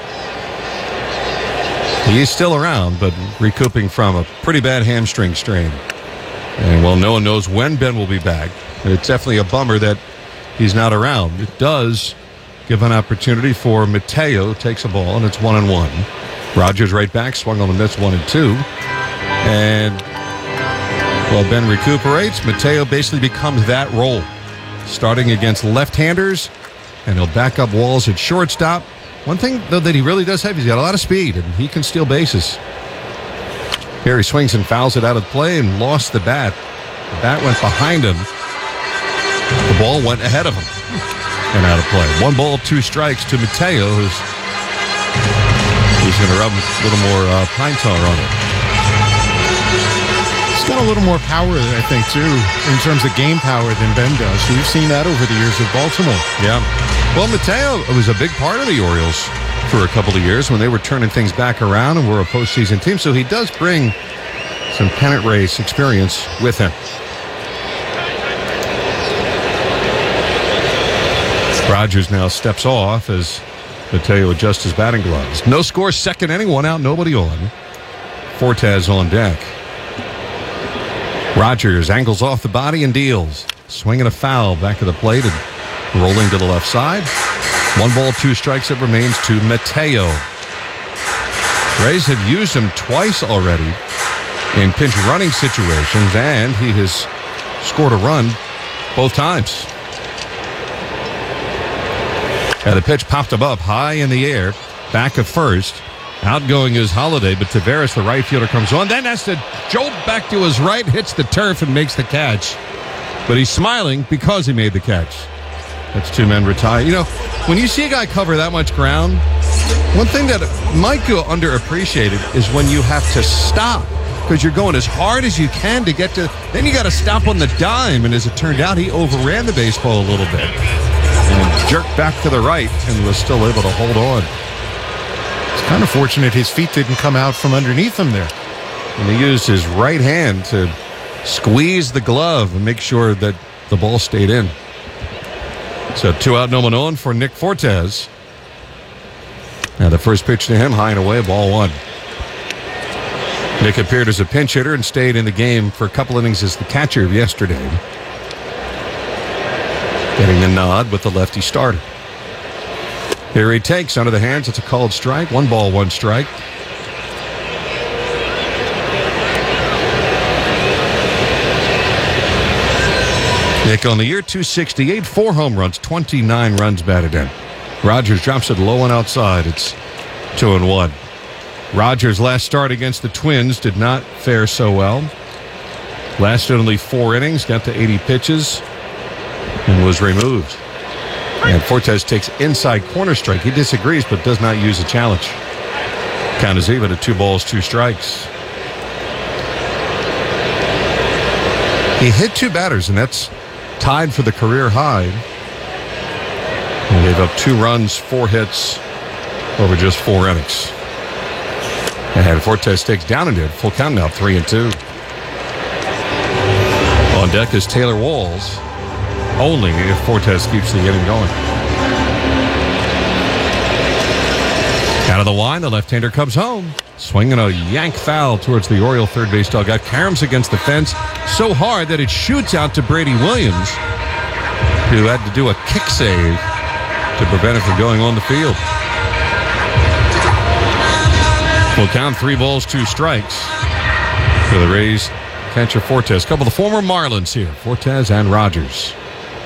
He's still around, but recouping from a pretty bad hamstring strain. And, well, no one knows when Ben will be back. And it's definitely a bummer that he's not around. It does give an opportunity for Mateo, takes a ball, and it's one and one. Rogers right back, swung on the miss, one and two. And while Ben recuperates, Mateo basically becomes that role, starting against left-handers, and he'll back up walls at shortstop. One thing, though, that he really does have, he's got a lot of speed, and he can steal bases. Here he swings and fouls it out of play and lost the bat. The bat went behind him. The ball went ahead of him and out of play. One ball, two strikes to Mateo, who's he's going to rub a little more uh, pine tar on it. He's got a little more power, I think, too, in terms of game power than Ben does. We've seen that over the years with Baltimore. Yeah. Well, Mateo was a big part of the Orioles for a couple of years when they were turning things back around and were a postseason team. So he does bring some pennant race experience with him. Rogers now steps off as Mateo adjusts his batting gloves. No score, second inning, one out, nobody on. Fortes on deck. Rogers angles off the body and deals. Swinging a foul back to the plate and rolling to the left side. One ball, two strikes. It remains to Mateo. Rays have used him twice already in pinch running situations, and he has scored a run both times. And the pitch popped above, high in the air, back of first. Outgoing is Holiday, but Taveras, the right fielder, comes on. Then has to jolt back to his right, hits the turf, and makes the catch. But he's smiling because he made the catch. That's two men retired. You know, when you see a guy cover that much ground, one thing that might go underappreciated is when you have to stop because you're going as hard as you can to get to. Then you got to stop on the dime, and as it turned out, he overran the baseball a little bit and jerked back to the right and was still able to hold on. It's kind of fortunate his feet didn't come out from underneath him there. And he used his right hand to squeeze the glove and make sure that the ball stayed in. So two out, no one on for Nick Fortes. Now the first pitch to him, high and away, ball one. Nick appeared as a pinch hitter and stayed in the game for a couple innings as the catcher yesterday. Getting the nod with the lefty starter. Here he takes under the hands. It's a called strike. One ball, one strike. Nick on the year, two sixty-eight, four home runs, twenty-nine runs batted in. Rogers drops it low and outside. It's two and one. Rogers' last start against the Twins did not fare so well. Lasted only four innings, got to eighty pitches, and was removed. And Fortes takes inside corner strike. He disagrees, but does not use a challenge. Count is even at two balls, two strikes. He hit two batters, and that's tied for the career high. And gave up two runs, four hits over just four innings. And Fortes takes down and did. Full count now, three and two. On deck is Taylor Walls. Only if Fortes keeps the inning going. of the line, the left-hander comes home. Swinging a yank foul towards the Oriole third base dugout. Caroms against the fence so hard that it shoots out to Brady Williams, who had to do a kick save to prevent it from going on the field. We'll count three balls, two strikes for the Rays catcher Fortes. A couple of the former Marlins here, Fortes and Rogers.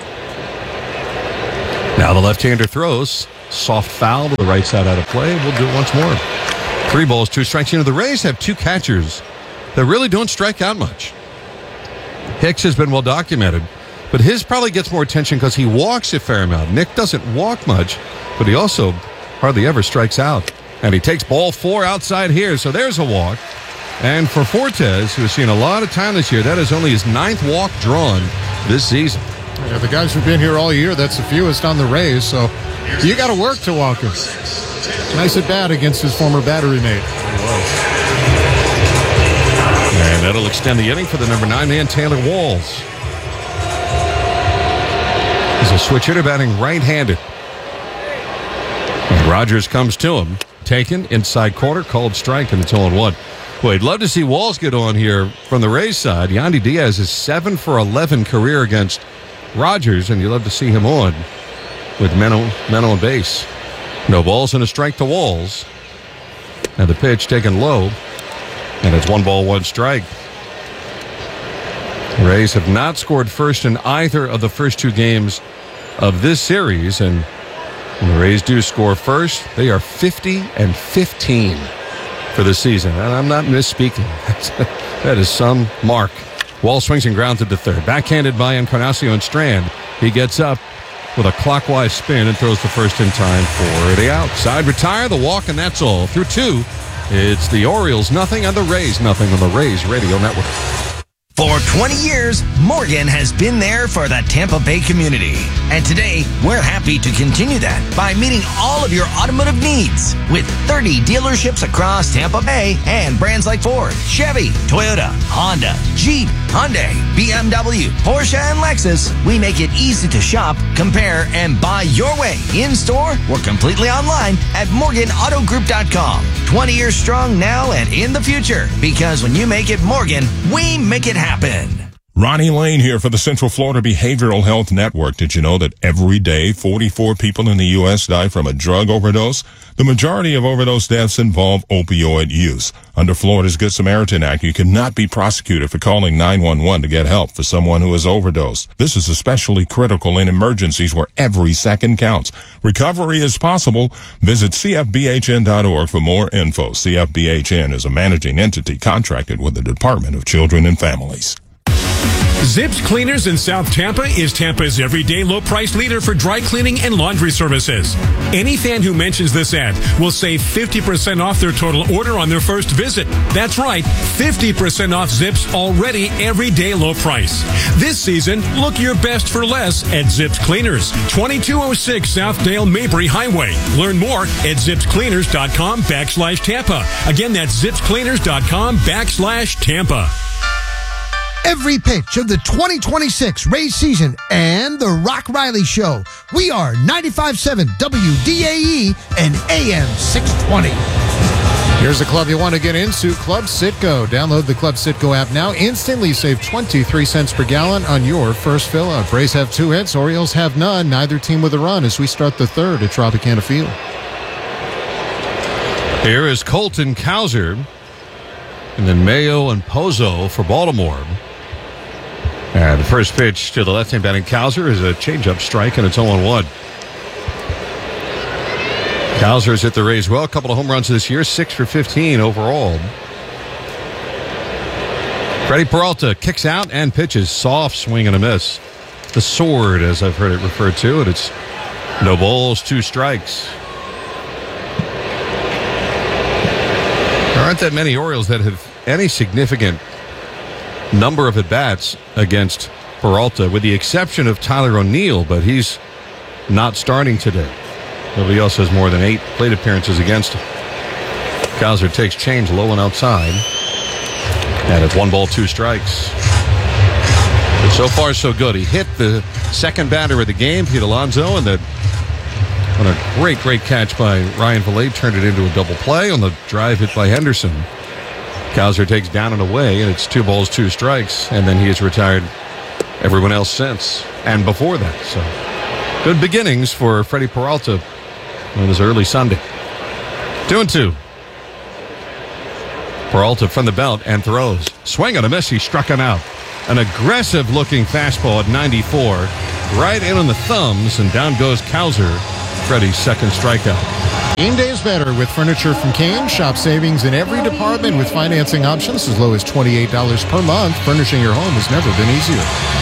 Now the left-hander throws. Soft foul to the right side out of play. We'll do it once more. Three balls, two strikes. You know, the Rays have two catchers that really don't strike out much. Hicks has been well documented, but his probably gets more attention because he walks a fair amount. Nick doesn't walk much, but he also hardly ever strikes out. And he takes ball four outside here, so there's a walk. And for Fortes, who has seen a lot of time this year, that is only his ninth walk drawn this season. Yeah, the guys who've been here all year, that's the fewest on the Rays, so you got to work to walk him. Nice at bat against his former battery mate. And that'll extend the inning for the number nine man, Taylor Walls. He's a switch hitter batting right-handed. And Rogers comes to him. Taken, inside corner, called strike, and it's oh one. Well, I'd love to see Walls get on here from the Rays side. Yandy Diaz is seven for eleven career against Rogers, and you'd love to see him on with Meno, Meno on base. No balls and a strike to Walls. And the pitch taken low, and it's one ball, one strike. The Rays have not scored first in either of the first two games of this series, and when the Rays do score first, they are fifty and fifteen for the season. And I'm not misspeaking. That is some mark. Wall swings and grounds it to third. Backhanded by Encarnacion and Strand. He gets up with a clockwise spin and throws the first in time for the out. Side retire, the walk, and that's all. Through two, it's the Orioles nothing and the Rays nothing on the Rays Radio Network. For twenty years, Morgan has been there for the Tampa Bay community. And today, we're happy to continue that by meeting all of your automotive needs with thirty dealerships across Tampa Bay and brands like Ford, Chevy, Toyota, Honda, Jeep, Hyundai, B M W, Porsche, and Lexus. We make it easy to shop, compare, and buy your way in-store or completely online at Morgan Auto Group dot com. twenty years strong now and in the future, because when you make it Morgan, we make it happen. Ronnie Lane here for the Central Florida Behavioral Health Network. Did you know that every day forty-four people in the U S die from a drug overdose? The majority of overdose deaths involve opioid use. Under Florida's Good Samaritan Act, you cannot be prosecuted for calling nine one one to get help for someone who has overdosed. This is especially critical in emergencies where every second counts. Recovery is possible. Visit C F B H N dot org for more info. C F B H N is a managing entity contracted with the Department of Children and Families. Zips Cleaners in South Tampa is Tampa's everyday low price leader for dry cleaning and laundry services. Any fan who mentions this ad will save fifty percent off their total order on their first visit. That's right, fifty percent off Zips already everyday low price. This season, look your best for less at Zips Cleaners, twenty-two oh six South Dale Mabry Highway. Learn more at zips cleaners dot com backslash Tampa. Again, that's zips cleaners dot com backslash Tampa. Every pitch of the twenty twenty-six Rays season and the Rock Riley Show. We are ninety-five point seven W D A E and A M six twenty. Here's the club you want to get into, Club Citgo. Download the Club Citgo app now. Instantly save twenty-three cents per gallon on your first fill-up. Rays have two hits. Orioles have none. Neither team with a run as we start the third at Tropicana Field. Here is Colton Cowser. And then Mayo and Pozo for Baltimore. And the first pitch to the left-hand batting Cowser is a changeup strike, and it's oh one. Cowser has hit the Rays well. A couple of home runs this year, six for fifteen overall. Freddie Peralta kicks out and pitches. Soft swing and a miss. The sword, as I've heard it referred to, and it's no balls, two strikes. There aren't that many Orioles that have any significant number of at-bats against Peralta, with the exception of Tyler O'Neill, but he's not starting today. Nobody else has more than eight plate appearances against him. Cowser takes change low and outside, and it's one ball, two strikes. But so far, so good. He hit the second batter of the game, Pete Alonso, and the On a great, great catch by Ryan Valade, turned it into a double play on the drive hit by Henderson. Cowser takes down and away, and it's two balls, two strikes, and then he has retired everyone else since and before that. So good beginnings for Freddie Peralta on his early Sunday. Two and two. Peralta from the belt and throws. Swing and a miss. He struck him out. An aggressive-looking fastball at ninety-four. Right in on the thumbs, and down goes Cowser. Freddie's second strikeout. Game day is better with furniture from Kane. Shop savings in every department with financing options as low as twenty-eight dollars per month. Furnishing your home has never been easier.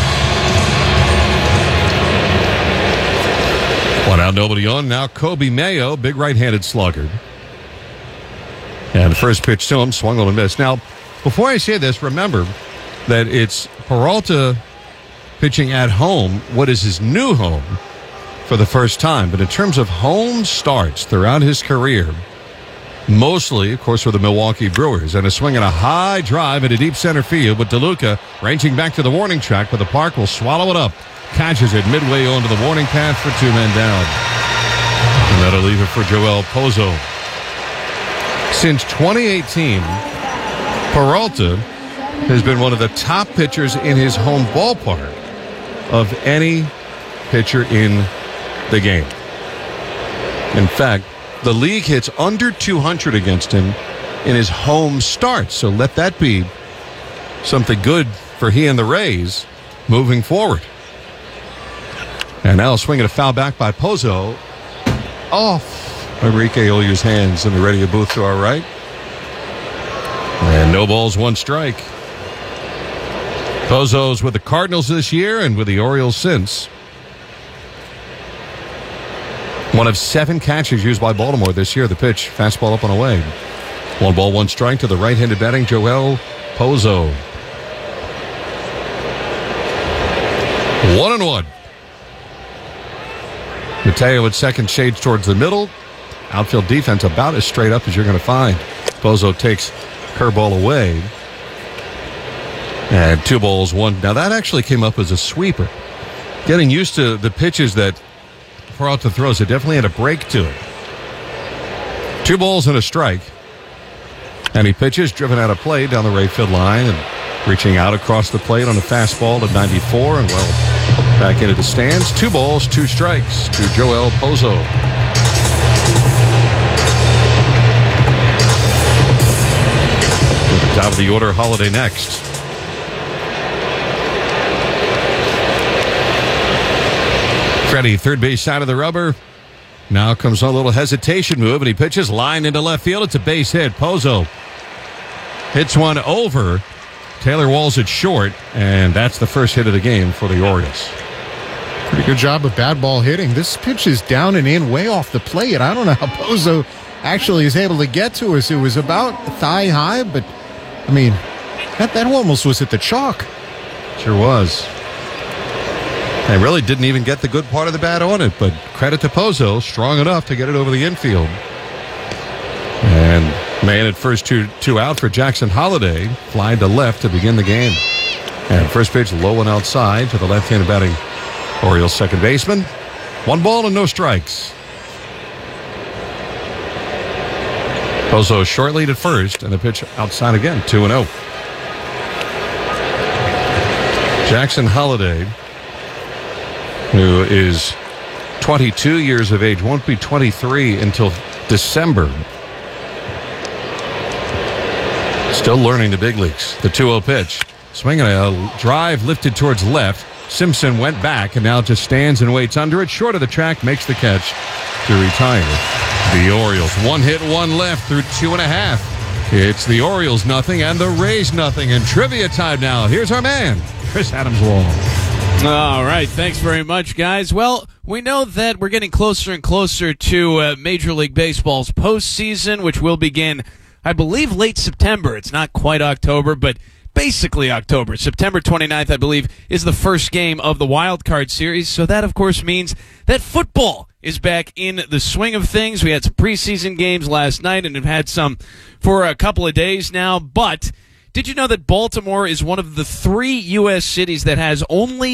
One out, nobody on. Now Kobe Mayo, big right-handed slugger. And the first pitch to him, swung on and missed. Now, before I say this, remember that it's Peralta pitching at home, what is his new home, for the first time. But in terms of home starts throughout his career, mostly, of course, with the Milwaukee Brewers. And a swing and a high drive into deep center field, with DeLuca ranging back to the warning track, but the park will swallow it up. Catches it midway onto the warning path for two men down. And that'll leave it for Joel Pozo. Since twenty eighteen, Peralta has been one of the top pitchers in his home ballpark of any pitcher in the game. In fact, the league hits under two hundred against him in his home starts. So let that be something good for he and the Rays moving forward. And now swinging a foul back by Pozo. Off Enrique Olia's hands in the radio booth to our right. And no balls, one strike. Pozo's with the Cardinals this year and with the Orioles since. One of seven catches used by Baltimore this year. The pitch, fastball up and away. One ball, one strike to the right-handed batting Joel Pozo. One and one. Mateo at second, shades towards the middle. Outfield defense about as straight up as you're going to find. Pozo takes curveball away. And two balls, one. Now that actually came up as a sweeper. Getting used to the pitches that Peralta throws, it definitely had a break to it. Two balls and a strike. And he pitches, driven out of play down the right field line and reaching out across the plate on a fastball to ninety-four and well back into the stands. Two balls, two strikes to Joel Pozo. At the top of the order, Holiday next. Freddie, third base side of the rubber. Now comes a little hesitation move, and he pitches line into left field. It's a base hit. Pozo hits one over. Taylor walls it short, and that's the first hit of the game for the Orioles. Pretty good job of bad ball hitting. This pitch is down and in, way off the plate. I don't know how Pozo actually is able to get to us. It was about thigh high, but, I mean, that, that almost was at the chalk. Sure was. They really didn't even get the good part of the bat on it, but credit to Pozo, strong enough to get it over the infield. And man at first, two, two out for Jackson Holiday. Fly to left to begin the game. And first pitch low and outside to the left-handed batting Orioles second baseman. One ball and no strikes. Pozo short lead at first, and the pitch outside again, two and oh. Jackson Holiday, who is twenty-two years of age, won't be twenty-three until December. Still learning the big leagues. The two oh pitch. Swinging a drive lifted towards left. Simpson went back and now just stands and waits under it. Short of the track, makes the catch to retire the Orioles. One hit, one left through two and a half. It's the Orioles nothing and the Rays nothing. And trivia time now. Here's our man, Chris Adams-Wall. All right. Thanks very much, guys. Well, we know that we're getting closer and closer to uh, Major League Baseball's postseason, which will begin, I believe, late September. It's not quite October, but basically October. September twenty-ninth, I believe, is the first game of the Wild Card Series. So that, of course, means that football is back in the swing of things. We had some preseason games last night and have had some for a couple of days now. But did you know that Baltimore is one of the three U S cities that has only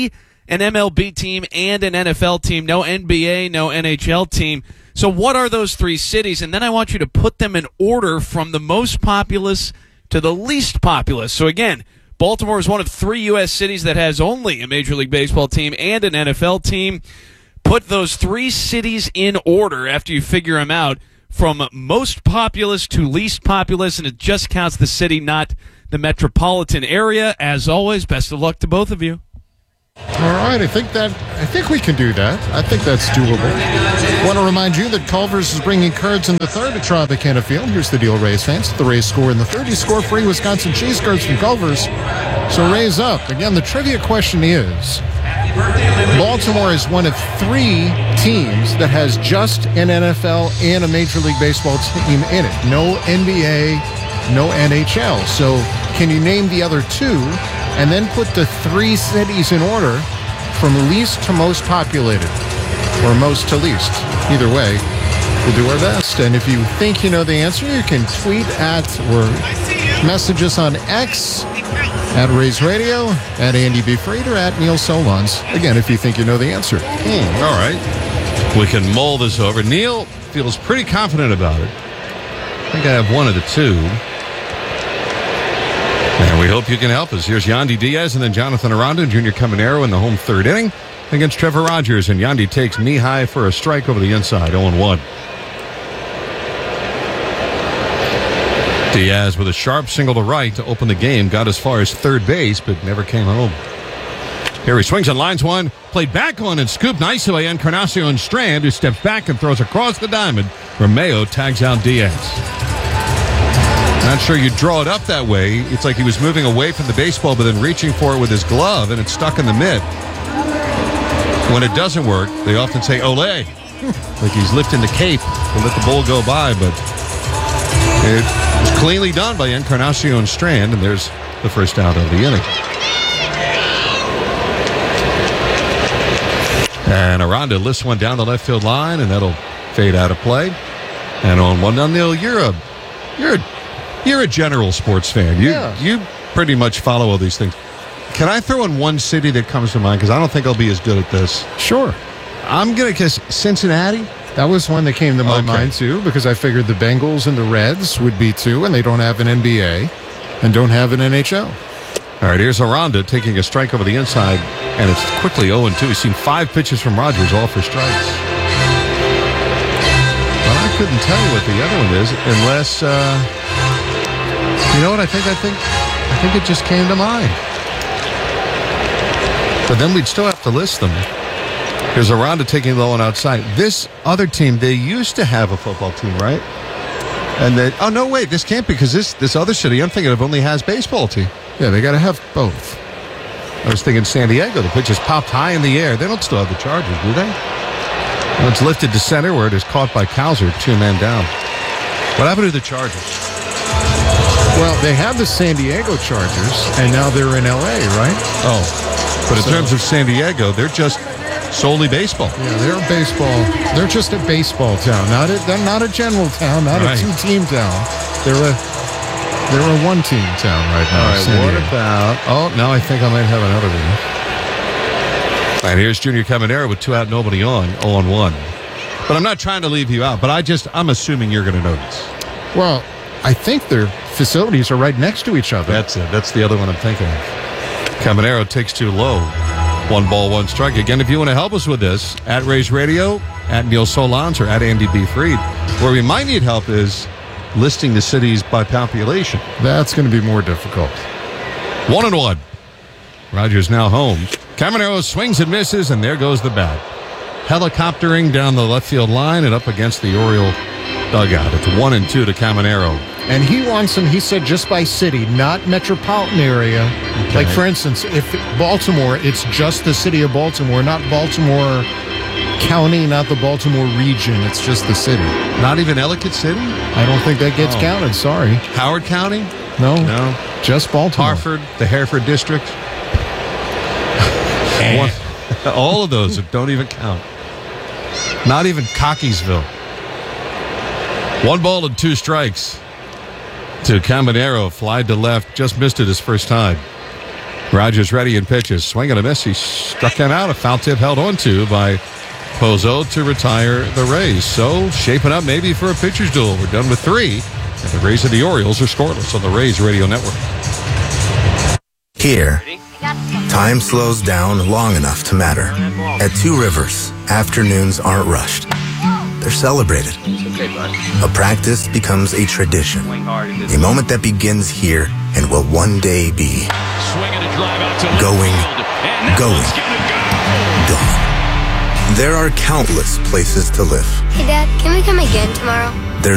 an M L B team and an N F L team, no N B A, no N H L team. So what are those three cities? And then I want you to put them in order from the most populous to the least populous. So again, Baltimore is one of three U S cities that has only a Major League Baseball team and an N F L team. Put those three cities in order after you figure them out from most populous to least populous, and it just counts the city, not the metropolitan area. As always, best of luck to both of you. All right, I think that I think we can do that. I think that's doable. Want to remind you that Culver's is bringing curds in the third at Tropicana Field. Here's the deal, Rays fans. The Rays score in the third. You score free Wisconsin cheese curds from Culver's. So Rays up. Again, the trivia question is, Baltimore is one of three teams that has just an N F L and a Major League Baseball team in it. No N B A, no N H L. So can you name the other two and then put the three cities in order from least to most populated, or most to least? Either way, we'll do our best. And if you think you know the answer, you can tweet at or message us on X at Rays Radio, at Andy B. Fried, or at Neil Solons. Again, if you think you know the answer. Hmm, all right. We can mull this over. Neil feels pretty confident about it. I think I have one of the two. And we hope you can help us. Here's Yandy Diaz and then Jonathan Aranda, Junior Caminero in the home third inning against Trevor Rogers. And Yandy takes knee high for a strike over the inside, oh and one. Diaz with a sharp single to right to open the game. Got as far as third base, but never came home. Here he swings on lines one. Played back on and scooped nicely by Encarnacion Strand, who steps back and throws across the diamond. Romeo tags out Diaz. Not sure you draw it up that way. It's like he was moving away from the baseball, but then reaching for it with his glove, and it's stuck in the mitt. When it doesn't work, they often say, ole. Like he's lifting the cape to let the ball go by, but it was cleanly done by Encarnacion Strand, and there's the first out of the inning. And Aranda lifts one down the left field line, and that'll fade out of play. And on one nil, you're a you're a you're a general sports fan. You Yeah. you pretty much follow all these things. Can I throw in one city that comes to mind? Because I don't think I'll be as good at this. Sure. I'm gonna guess Cincinnati. That was one that came to my Okay. mind, too, because I figured the Bengals and the Reds would be two, and they don't have an N B A and don't have an N H L. All right, here's Aranda taking a strike over the inside, and it's quickly oh and two. He's seen five pitches from Rogers, all for strikes. But I couldn't tell you what the other one is, unless, uh, you know what, I think, I think, I think it just came to mind. But then we'd still have to list them. Here's Aranda taking low and outside. This other team, they used to have a football team, right? And they, oh, no, wait, this can't be, because this, this other city I'm thinking of only has baseball team. Yeah, they got to have both. I was thinking San Diego. The pitch is popped high in the air. They don't still have the Chargers, do they? Well, it's lifted to center where it is caught by Cowser, two men down. What happened to the Chargers? Well, they have the San Diego Chargers, and now they're in L A, right? Oh, but in So- terms of San Diego, they're just solely baseball. Yeah, they're a baseball. They're just a baseball town. Not a, they're not a general town, not Right. a two-team town. They're a they're a one-team town right now. All right, San what Diego. about... Oh, now I think I might have another one. And here's Junior Caminero with two out, nobody on, oh and one. But I'm not trying to leave you out, but I just, I'm assuming you're going to know this. Well, I think their facilities are right next to each other. That's it. That's the other one I'm thinking of. Caminero takes too low. One ball, one strike. Again, if you want to help us with this, at Rays Radio, at Neil Solons, or at Andy B. Fried. Where we might need help is listing the cities by population. That's going to be more difficult. One and one. Rogers now home. Caminero swings and misses, and there goes the bat. Helicoptering down the left field line and up against the Oriole dugout. It's one and two to Caminero. And he wants them, he said, just by city, not metropolitan area. Okay. Like, for instance, if Baltimore, it's just the city of Baltimore, not Baltimore County, not the Baltimore region. It's just the city. Not even Ellicott City? I don't think that gets Oh. counted. Sorry. Howard County? No. No. Just Baltimore. Hartford, the Hereford District. One, all of those don't even count. Not even Cockeysville. One ball and two strikes to Caminero. Flied to left. Just missed it his first time. Rogers ready and pitches. Swing and a miss. He struck him out. A foul tip held on to by Pozo to retire the Rays. So shaping up maybe for a pitcher's duel. We're done with three. And the Rays and the Orioles are scoreless on the Rays Radio Network. Here, time slows down long enough to matter. At Two Rivers, afternoons aren't rushed. They're celebrated. A practice becomes a tradition. A moment that begins here and will one day be going, going, gone. There are countless places to live. Hey, Dad, can we come again tomorrow?